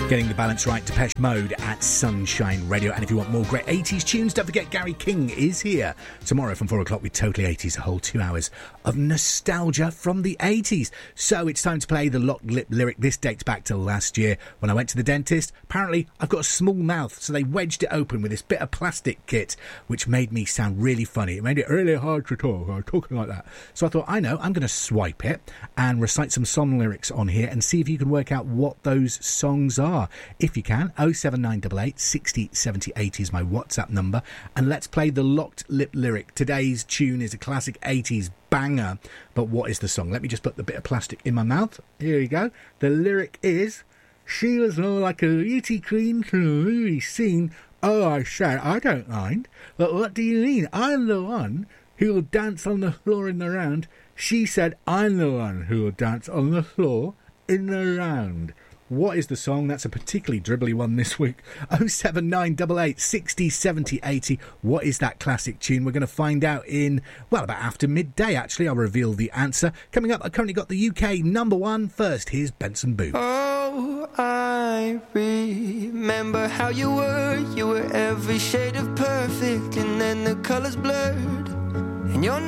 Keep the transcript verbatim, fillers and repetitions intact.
Getting the balance right, Depeche Mode at Sunshine Radio. And if you want more great eighties tunes, don't forget Gary King is here tomorrow from four o'clock with Totally eighties, a whole two hours of nostalgia from the eighties. So it's time to play the Locked Lip Lyric. This dates back to last year when I went to the dentist. Apparently, I've got a small mouth, so they wedged it open with this bit of plastic kit, which made me sound really funny. It made it really hard to talk. I was talking like that. So I thought, I know, I'm going to swipe it and recite some song lyrics on here and see if you can work out what those songs are. If you can, oh seven nine eight eight, six oh, seven oh, eight is my WhatsApp number. And let's play the Locked Lip Lyric. Today's tune is a classic eighties banger. But what is the song? Let me just put the bit of plastic in my mouth. Here you go. The lyric is, she was more like a beauty queen from a movie scene. Oh, I said, I don't mind. But what do you mean? I'm the one who will dance on the floor in the round. She said, I'm the one who will dance on the floor in the round. What is the song? That's a particularly dribbly one this week. oh seven nine eight eight, six oh, seven oh, eight oh. What is that classic tune? We're going to find out in, well, about after midday, actually. I'll reveal the answer. Coming up, I currently got the U K number one. First, here's Benson Boone. Oh, I remember how you were. You were every shade of perfect, and then the colours blurred, and your